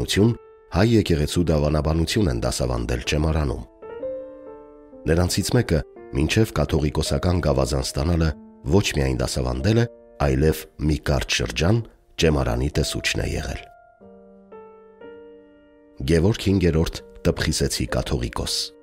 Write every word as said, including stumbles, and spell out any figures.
դիվանություն, հայ եկեղեցու դավանաբանություն են դասավանդել Ճեմարանում։ Նրանցից մեկը մինչև կաթողիկոսական գավազան ստանալը ոչ միայն դասավանդել է, այլև մի կարճ շրջան Ճեմարանի տեսուչն է եղել։ Գևորգ հինգերորդ Տպխիսեցի կաթողիկոս։